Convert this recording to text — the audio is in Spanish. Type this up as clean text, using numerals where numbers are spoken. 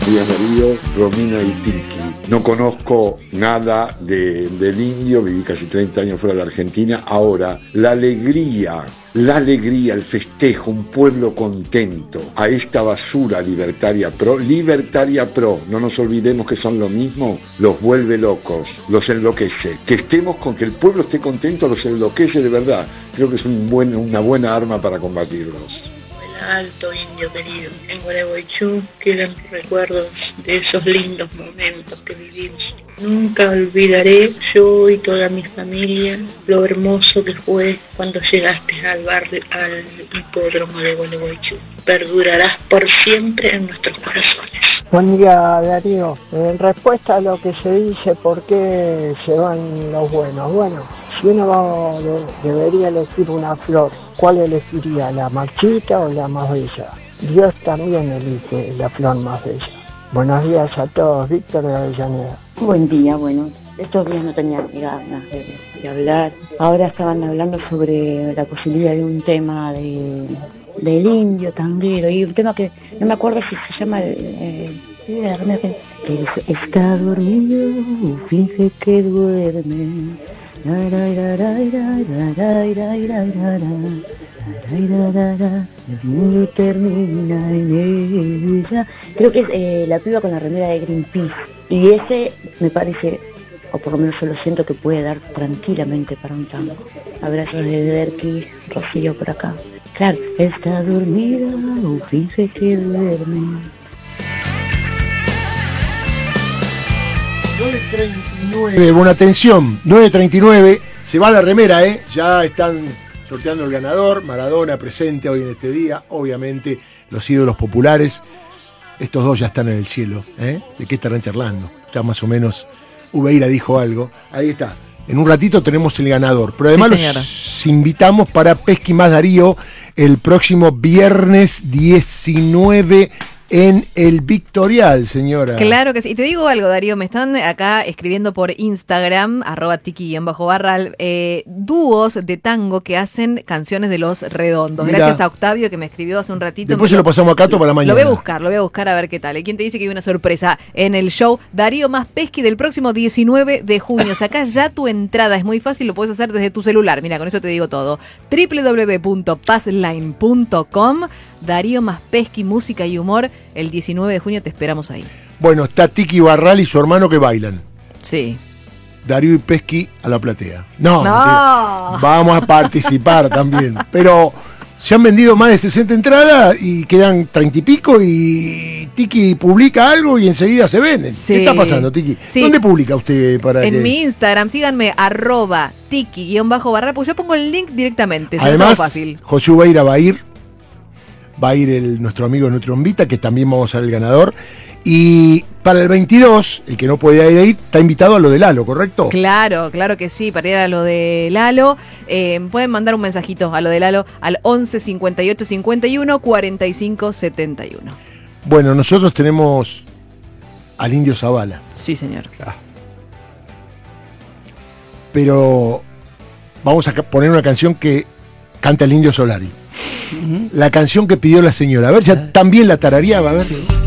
días Darío, Romina y Tiki. No conozco nada del indio, viví casi 30 años fuera de la Argentina. Ahora, la alegría, el festejo, un pueblo contento, a esta basura libertaria pro, no nos olvidemos que son lo mismo, los vuelve locos, los enloquece. Que el pueblo esté contento los enloquece de verdad. Creo que es una buena arma para combatirlos. Alto, indio querido, en Gualeguaychú quedan recuerdos de esos lindos momentos que vivimos. Nunca olvidaré, yo y toda mi familia, lo hermoso que fue cuando llegaste al hipódromo de Gualeguaychú. Perdurarás por siempre en nuestros corazones. Buen día, Darío. En respuesta a lo que se dice, ¿por qué se van los buenos? Bueno, si uno debería elegir una flor, ¿cuál elegiría? ¿La marchita o la más bella? Dios también elige la flor más bella. Buenos días a todos, Víctor de Avellaneda. Buen día, bueno, estos días no tenía ganas de hablar. Ahora estaban hablando sobre la posibilidad de un tema del indio tanguero, y un tema que no me acuerdo si se llama está dormido, finge que duerme. El mundo termina en ella. Creo que es la piba con la remera de Greenpeace, y ese me parece, o por lo menos yo lo siento, que puede dar tranquilamente para un tango. Abrazos de Derqui, Rocío por acá. Claro, está dormida o finge que duerme. 9:39, buena atención, 9:39, se va la remera, ya están sorteando el ganador, Maradona presente hoy en este día, obviamente los ídolos populares, estos dos ya están en el cielo, ¿de qué estarán charlando? Ya más o menos Ubeira dijo algo, ahí está, en un ratito tenemos el ganador, pero además los invitamos para Pesqui más Darío el próximo viernes 19 en el Victorial, señora. Claro que sí. Y te digo algo, Darío, me están acá escribiendo por Instagram, @tiki_barral, dúos de tango que hacen canciones de Los Redondos. Mirá. Gracias a Octavio, que me escribió hace un ratito. Después se lo pasamos a Cato para mañana. Lo voy a buscar a ver qué tal. ¿Y quién te dice que hay una sorpresa en el show Darío más Pesqui del próximo 19 de junio? Sacá ya tu entrada, es muy fácil, lo puedes hacer desde tu celular. Mira, con eso te digo todo. www.passline.com. Darío más Pesqui, música y humor. El 19 de junio te esperamos ahí. Bueno, está Tiki Barral y su hermano que bailan. Sí. Darío y Pesqui a la platea. No. Vamos a participar también. Pero se han vendido más de 60 entradas y quedan 30 y pico, y Tiki publica algo y enseguida se venden. Sí. ¿Qué está pasando, Tiki? Sí. ¿Dónde publica usted para En mi Instagram, síganme, @tiki_barral, pues yo pongo el link directamente. Además, es fácil. José Ubeira va a ir nuestro amigo Neutrombita, que también vamos a ser el ganador. Y para el 22, el que no podía ir ahí, está invitado a lo de Lalo, ¿correcto? Claro que sí, para ir a lo de Lalo. Pueden mandar un mensajito a lo de Lalo al 11 58 51 45 71. Bueno, nosotros tenemos al Indio Zavala. Sí, señor. Pero vamos a poner una canción que canta el Indio Solari. La canción que pidió la señora. A ver, ya también la tarareaba, a ver.